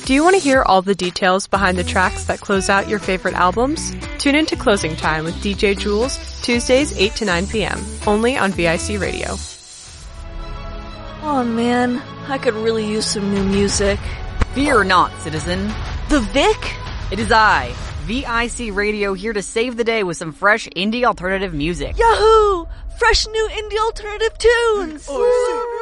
Do you want to hear all the details behind the tracks that close out your favorite albums? Tune into Closing Time with DJ Jules, Tuesdays 8 to 9 p.m., only on VIC Radio. Oh man, I could really use some new music. Fear not, citizen. The Vic? It is I, VIC Radio, here to save the day with some fresh indie alternative music. Yahoo! Fresh new indie alternative tunes!